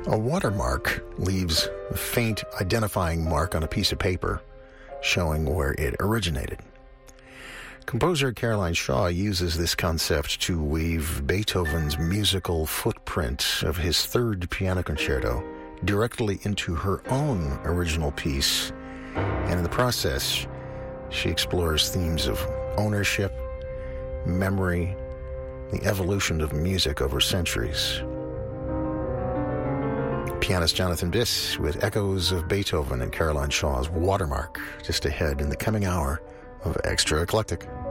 A watermark leaves a faint identifying mark on a piece of paper showing where it originated. Composer Caroline Shaw uses this concept to weave Beethoven's musical footprint of his third piano concerto directly into her own original piece, and in the process, she explores themes of ownership, memory, the evolution of music over centuries. Pianist Jonathan Biss with echoes of Beethoven and Caroline Shaw's Watermark, just ahead in the coming hour of Extra Eclectic.